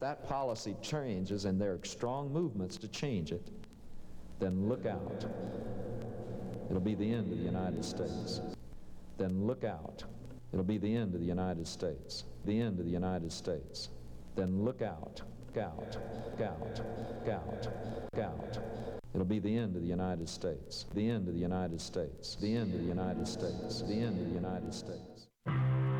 that policy changes and there are strong movements to change it, then look out. It'll be the end of the United States. Then look out. It'll be the end of the United States. The end of the United States. Then look out. Out. Out. Out. Out. It'll be the end of the United States. The end of the United States. The end of the United States. The end of the United States.